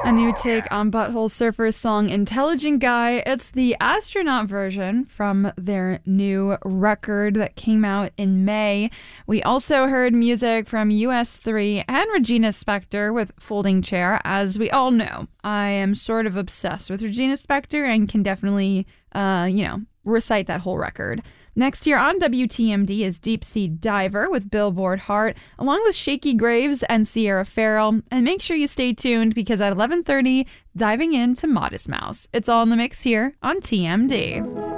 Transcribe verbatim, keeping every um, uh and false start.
A new take on Butthole Surfer's song Intelligent Guy. It's the astronaut version from their new record that came out in May. We also heard music from U S three and Regina Spektor with Folding Chair. As we all know, I am sort of obsessed with Regina Spektor and can definitely, uh, you know, recite that whole record. Next here on W T M D is Deep Sea Diver with Billboard Heart, along with Shaky Graves and Sierra Farrell. And make sure you stay tuned because at eleven thirty, diving into Modest Mouse. It's all in the mix here on T M D.